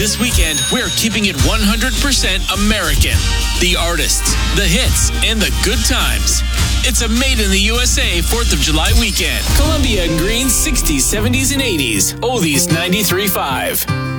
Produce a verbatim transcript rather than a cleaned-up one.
This weekend, we're keeping it one hundred percent American. The artists, the hits, and the good times. It's a Made in the U S A fourth of July weekend. Columbia and Green sixties, seventies, and eighties. Oldies ninety-three point five.